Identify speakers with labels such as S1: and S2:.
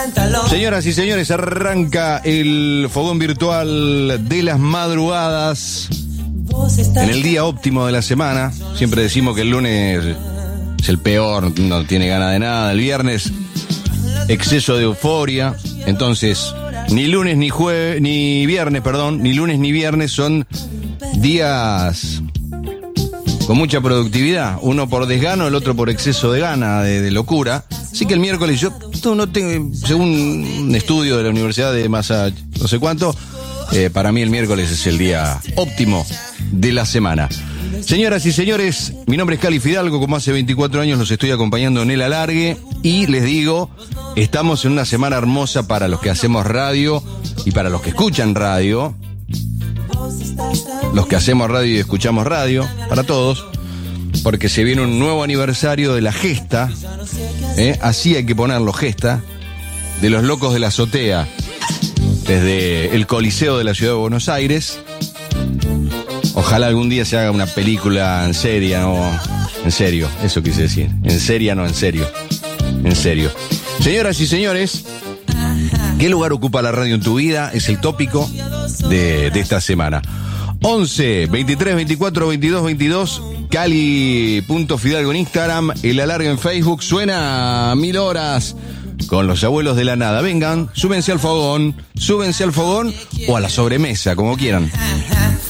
S1: Señoras y señores, arranca el fogón virtual de las madrugadas en el día óptimo de la semana. Siempre decimos que el lunes es el peor, no tiene ganas de nada. El viernes, exceso de euforia. Entonces, ni lunes ni viernes son días con mucha productividad. Uno por desgano, el otro por exceso de gana, de locura. Así que el miércoles yo no tengo, según un estudio de la Universidad de Massachusetts, no sé cuánto, para mí el miércoles es el día óptimo de la semana. Señoras y señores, mi nombre es Cali Fidalgo, como hace 24 años los estoy acompañando en el alargue y les digo, estamos en una semana hermosa para los que hacemos radio y para los que escuchan radio, los que hacemos radio y escuchamos radio, para todos, porque se viene un nuevo aniversario de la gesta, así hay que ponerlo, gesta, de los locos de la azotea, desde el Coliseo de la Ciudad de Buenos Aires. Ojalá algún día se haga una película en serio, eso quise decir, en serio, no en serio, en serio. Señoras y señores, ¿qué lugar ocupa la radio en tu vida? Es el tópico de esta semana. 11 23 24 22 22, Cali.Fidalgo en Instagram, el alargue en Facebook, suena a 1000 horas con los abuelos de la nada. Vengan, súbense al fogón o a la sobremesa, como quieran.